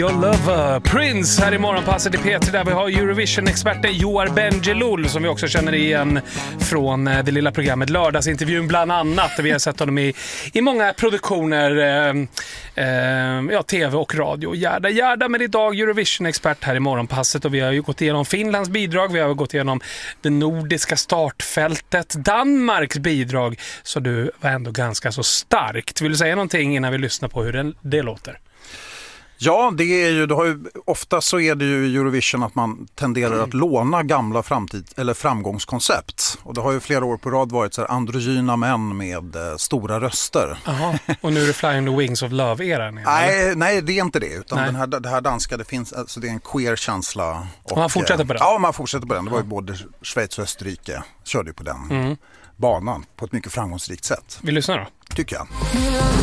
Your Lover, Prince här i morgonpasset i P3 där vi har Eurovision-experten Joar Bendjelloul som vi också känner igen från det lilla programmet Lördagsintervjun bland annat. Vi har sett honom i många produktioner, tv och radio. Gärda med idag Eurovision-expert här i morgonpasset och vi har ju gått igenom Finlands bidrag, vi har gått igenom det nordiska startfältet, Danmarks bidrag, så du var ändå ganska så starkt. Vill du säga någonting innan vi lyssnar på hur det låter? Ja, ofta så är det ju i Eurovision att man tenderar att låna gamla framgångskoncept. Och det har ju flera år på rad varit så här androgyna män med stora röster. Aha. Och nu är det Flying the Wings of Love-eran? Nej, det är inte det. Utan det här danska, det är en queer-känsla. Och man fortsätter på den? Ja, man fortsätter på den. Det var ju både Schweiz och Österrike körde ju på den banan på ett mycket framgångsrikt sätt. Vi lyssnar då? Tycker jag.